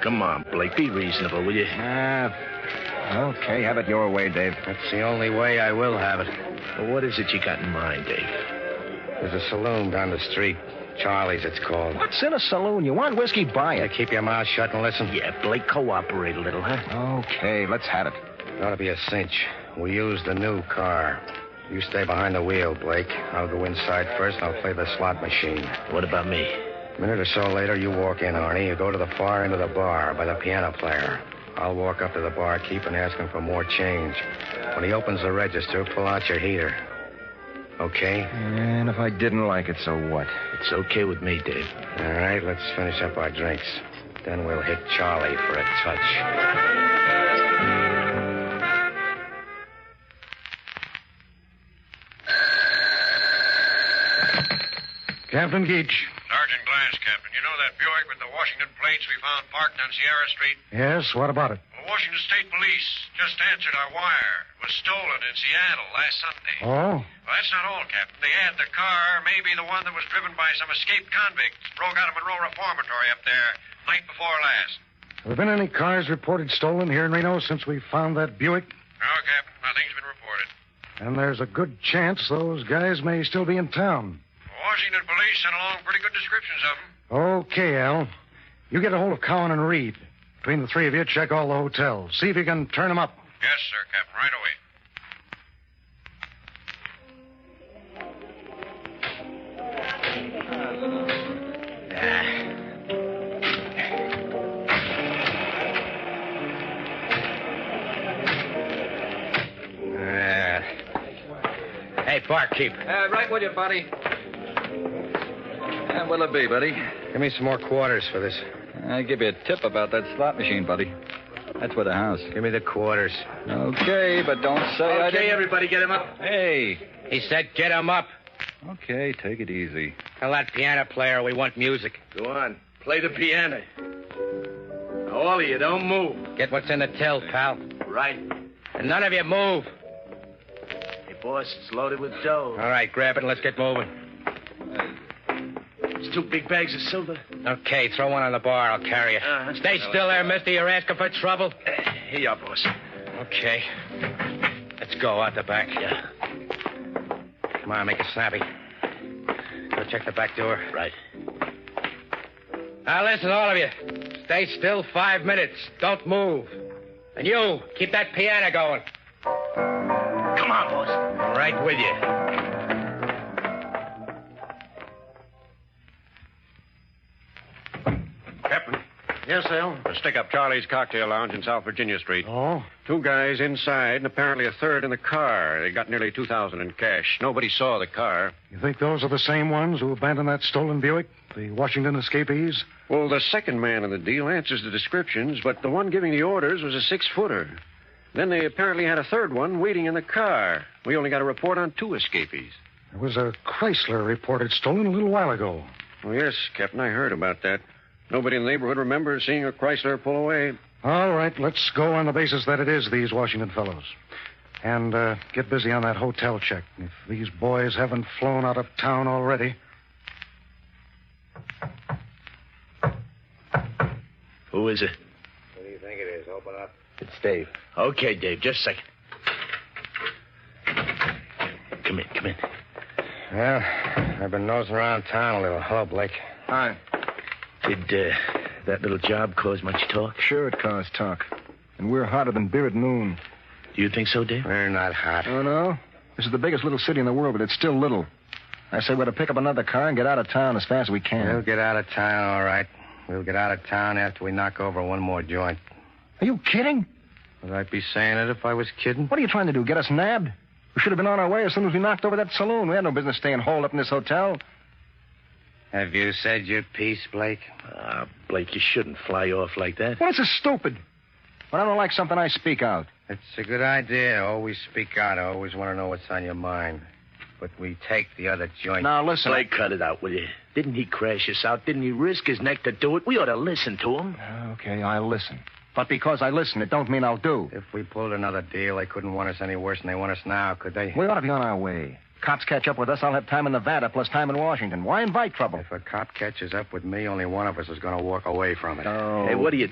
Come on, Blake. Be reasonable, will you? Okay, have it your way, Dave. That's the only way I will have it. Well, what is it you got in mind, Dave? There's a saloon down the street. Charlie's, it's called. What's in a saloon? You want whiskey? Buy it. Keep your mouth shut and listen. Yeah, Blake, cooperate a little, huh? Okay, let's have it. It ought to be a cinch. We use the new car. You stay behind the wheel, Blake. I'll go inside first and I'll play the slot machine. What about me? A minute or so later, you walk in, Arnie. You go to the far end of the bar by the piano player. I'll walk up to the barkeep and ask him for more change. When he opens the register, pull out your heater. Okay? And if I didn't like it, so what? It's okay with me, Dave. All right, let's finish up our drinks. Then we'll hit Charlie for a touch. Captain Geach. Sergeant Glass, Captain. You know that Buick with the Washington plates we found parked on Sierra Street? Yes, what about it? Well, Washington State Police just answered our wire. It was stolen in Seattle last Sunday. Oh? Well, that's not all, Captain. They add the car may be the one that was driven by some escaped convicts. Broke out of Monroe Reformatory up there night before last. Have there been any cars reported stolen here in Reno since we found that Buick? No, Captain. Nothing's been reported. And there's a good chance those guys may still be in town. Washington police sent along pretty good descriptions of them. Okay, Al. You get a hold of Cowan and Reed. Between the three of you, check all the hotels. See if you can turn them up. Yes, sir, Captain. Right away. Hey, barkeep. Right with you, buddy. What'll it be, buddy? Give me some more quarters for this. I'll give you a tip about that slot machine, buddy. That's with the house. Give me the quarters. Okay, but don't say I didn't... everybody, get him up. Hey. He said get him up. Okay, take it easy. Tell that piano player we want music. Go on. Play the piano. Now, all of you, don't move. Get what's in the till, pal. Right. And none of you move. Hey, boss, it's loaded with dough. All right, grab it and let's get moving. It's 2 big bags of silver. Okay, throw one on the bar. I'll carry it. Stay still there, mister. You're asking for trouble. Here you are, boss. Okay. Let's go out the back. Yeah. Come on, make it snappy. Go check the back door. Right. Now, listen, all of you. Stay still 5 minutes. Don't move. And you, keep that piano going. Come on, boss. Right with you. Captain, Yes, Al? stick up Charlie's Cocktail Lounge in South Virginia Street. Oh? 2 guys inside and apparently a third in the car. They got nearly $2,000 in cash. Nobody saw the car. You think those are the same ones who abandoned that stolen Buick? The Washington escapees? Well, the second man in the deal answers the descriptions, but the one giving the orders was a 6-footer. Then they apparently had a third one waiting in the car. We only got a report on 2 escapees. There was a Chrysler reported stolen a little while ago. Oh, yes, Captain, I heard about that. Nobody in the neighborhood remembers seeing a Chrysler pull away. All right, let's go on the basis that it is these Washington fellows. And get busy on that hotel check. If these boys haven't flown out of town already. Who is it? What do you think it is? Open up. It's Dave. Okay, Dave, just a second. Come in. Well, I've been nosing around town a little. Hello, Blake. Hi. Did that little job cause much talk? Sure it caused talk. And we're hotter than beer at noon. Do you think so, Dave? We're not hot. Oh, no? This is the biggest little city in the world, but it's still little. I say we're to pick up another car and get out of town as fast as we can. We'll get out of town, all right. We'll get out of town after we knock over one more joint. Are you kidding? Would I be saying it if I was kidding? What are you trying to do, get us nabbed? We should have been on our way as soon as we knocked over that saloon. We had no business staying holed up in this hotel. Have you said your piece, Blake? Blake, you shouldn't fly off like that. Well, this is stupid. When I don't like something, I speak out. It's a good idea. Always speak out. I always want to know what's on your mind. But we take the other joint. Now, listen. Blake, cut it out, will you? Didn't he crash us out? Didn't he risk his neck to do it? We ought to listen to him. Okay, I'll listen. But because I listen, it don't mean I'll do. If we pulled another deal, they couldn't want us any worse than they want us now, could they? We ought to be on our way. Cops catch up with us, I'll have time in Nevada plus time in Washington. Why invite trouble? If a cop catches up with me, only one of us is going to walk away from it. Oh. Hey, what do you